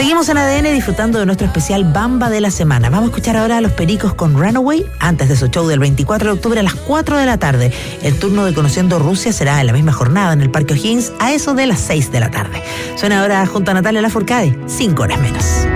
Seguimos en ADN disfrutando de nuestro especial Bamba de la semana. Vamos a escuchar ahora a Los Pericos con Runaway antes de su show del 24 de octubre a las 4 de la tarde. El turno de Conociendo Rusia será en la misma jornada en el Parque O'Higgins a eso de las 6 de la tarde. Suena ahora junto a Natalia Lafourcade, 5 horas menos.